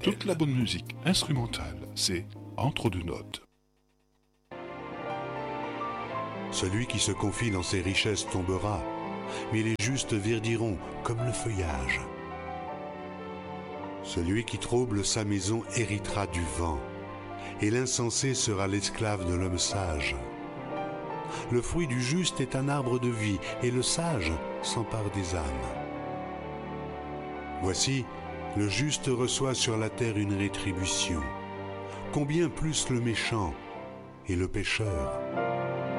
Toute la bonne musique instrumentale, c'est Entre deux notes. Celui qui se confie dans ses richesses tombera, mais les justes verdiront comme le feuillage. Celui qui trouble sa maison héritera du vent, et l'insensé sera l'esclave de l'homme sage. Le fruit du juste est un arbre de vie, et le sage s'empare des âmes. Voici, le juste reçoit sur la terre une rétribution. Combien plus le méchant et le pécheur.